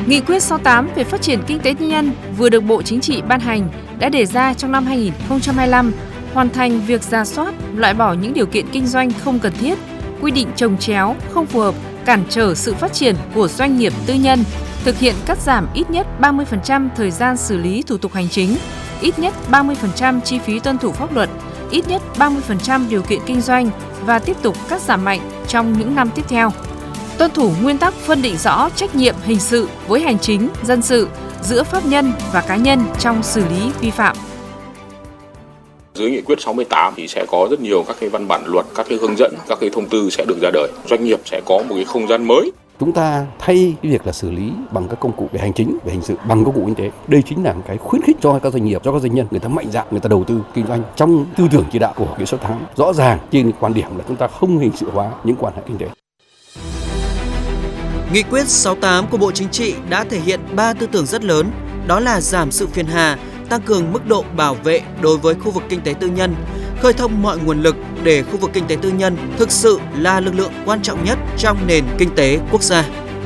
Nghị quyết 68 về phát triển kinh tế tư nhân vừa được Bộ Chính trị ban hành đã đề ra trong năm 2025 hoàn thành việc rà soát, loại bỏ những điều kiện kinh doanh không cần thiết, quy định chồng chéo, không phù hợp, cản trở sự phát triển của doanh nghiệp tư nhân, thực hiện cắt giảm ít nhất 30% thời gian xử lý thủ tục hành chính, ít nhất 30% chi phí tuân thủ pháp luật, ít nhất 30% điều kiện kinh doanh và tiếp tục cắt giảm mạnh trong những năm tiếp theo. Tuân thủ nguyên tắc phân định rõ trách nhiệm hình sự với hành chính, dân sự giữa pháp nhân và cá nhân trong xử lý vi phạm. Dưới nghị quyết 68 thì sẽ có rất nhiều các cái văn bản luật, các cái hướng dẫn, các cái thông tư sẽ được ra đời. Doanh nghiệp sẽ có một cái không gian mới. Chúng ta thay cái việc là xử lý bằng các công cụ về hành chính, về hình sự bằng công cụ kinh tế. Đây chính là cái khuyến khích cho các doanh nghiệp, cho các doanh nhân người ta mạnh dạn, người ta đầu tư kinh doanh trong tư tưởng chỉ đạo của nghị quyết 68. Rõ ràng trên quan điểm là chúng ta không hình sự hóa những quan hệ kinh tế. Nghị quyết 68 của Bộ Chính trị đã thể hiện 3 tư tưởng rất lớn, đó là giảm sự phiền hà, tăng cường mức độ bảo vệ đối với khu vực kinh tế tư nhân, khơi thông mọi nguồn lực để khu vực kinh tế tư nhân thực sự là lực lượng quan trọng nhất trong nền kinh tế quốc gia.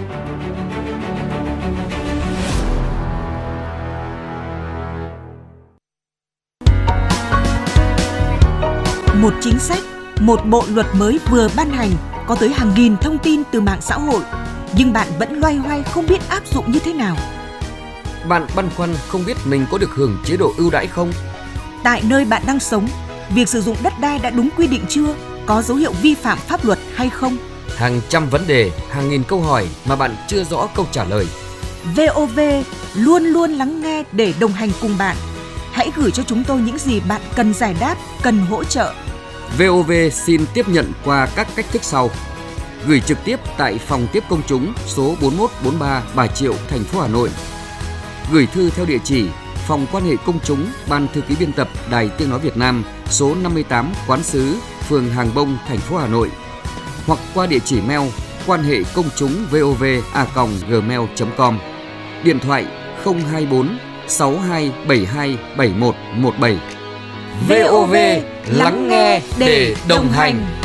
Một chính sách, một bộ luật mới vừa ban hành, có tới hàng nghìn thông tin từ mạng xã hội, nhưng bạn vẫn loay hoay không biết áp dụng như thế nào. Bạn băn khoăn không biết mình có được hưởng chế độ ưu đãi không? Tại nơi bạn đang sống, việc sử dụng đất đai đã đúng quy định chưa? Có dấu hiệu vi phạm pháp luật hay không? Hàng trăm vấn đề, hàng nghìn câu hỏi mà bạn chưa rõ câu trả lời. VOV luôn luôn lắng nghe để đồng hành cùng bạn. Hãy gửi cho chúng tôi những gì bạn cần giải đáp, cần hỗ trợ. VOV xin tiếp nhận qua các cách thức sau. Gửi trực tiếp tại phòng tiếp công chúng số 4143 Bà Triệu, thành phố Hà Nội. Gửi thư theo địa chỉ Phòng Quan hệ Công chúng, Ban Thư ký Biên tập Đài Tiếng nói Việt Nam, số 58 Quán sứ, phường Hàng Bông, thành phố Hà Nội. Hoặc qua địa chỉ mail quan hệ công chúng vov@gmail.com. Điện thoại 024 6272 7117. VOV lắng nghe để đồng hành.